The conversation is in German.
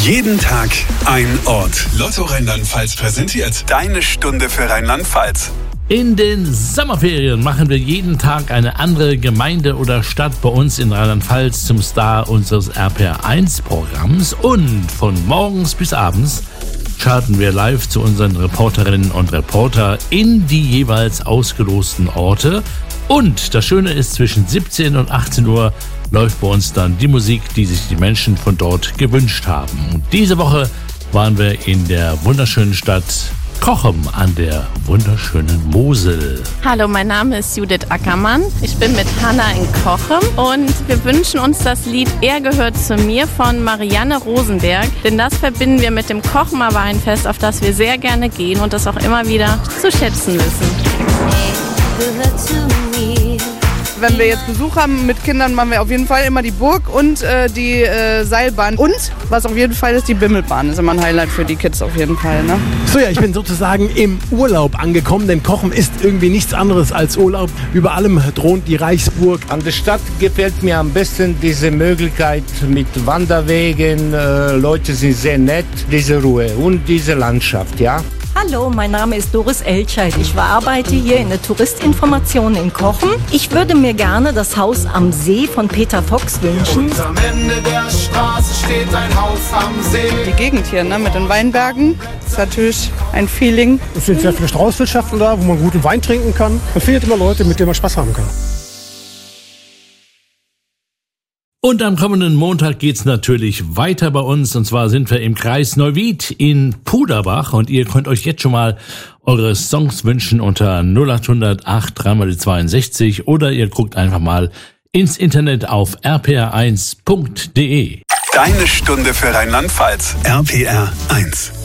Jeden Tag ein Ort. Lotto Rheinland-Pfalz präsentiert deine Stunde für Rheinland-Pfalz. In den Sommerferien machen wir jeden Tag eine andere Gemeinde oder Stadt bei uns in Rheinland-Pfalz zum Star unseres RPR1-Programms. Und von morgens bis abends schalten wir live zu unseren Reporterinnen und Reporter in die jeweils ausgelosten Orte. Und das Schöne ist, zwischen 17 und 18 Uhr läuft bei uns dann die Musik, die sich die Menschen von dort gewünscht haben. Und diese Woche waren wir in der wunderschönen Stadt Cochem an der wunderschönen Mosel. Hallo, mein Name ist Judith Ackermann. Ich bin mit Hanna in Cochem und wir wünschen uns das Lied Er gehört zu mir von Marianne Rosenberg, denn das verbinden wir mit dem Kochemer Weinfest, auf das wir sehr gerne gehen und das auch immer wieder zu schätzen wissen. Er gehört zu mir. Wenn wir jetzt Besuch haben mit Kindern, machen wir auf jeden Fall immer die Burg und die Seilbahn. Und was auf jeden Fall ist, die Bimmelbahn. Das ist immer ein Highlight für die Kids auf jeden Fall. Ne? So, ja, ich bin sozusagen im Urlaub angekommen, denn Cochem ist irgendwie nichts anderes als Urlaub. Über allem thront die Reichsburg. An der Stadt gefällt mir am besten diese Möglichkeit mit Wanderwegen. Leute sind sehr nett, diese Ruhe und diese Landschaft, ja. Hallo, mein Name ist Doris Elscheid. Ich arbeite hier in der Touristinformation in Cochem. Ich würde mir gerne das Haus am See von Peter Fox wünschen. Und am Ende der Straße steht ein Haus am See. Die Gegend hier ne, mit den Weinbergen ist natürlich ein Feeling. Es sind sehr viele Straußwirtschaften da, wo man guten Wein trinken kann. Man findet immer Leute, mit denen man Spaß haben kann. Und am kommenden Montag geht's natürlich weiter bei uns. Und zwar sind wir im Kreis Neuwied in Puderbach. Und ihr könnt euch jetzt schon mal eure Songs wünschen unter 0800 8 3x62 oder ihr guckt einfach mal ins Internet auf rpr1.de. Deine Stunde für Rheinland-Pfalz. RPR 1.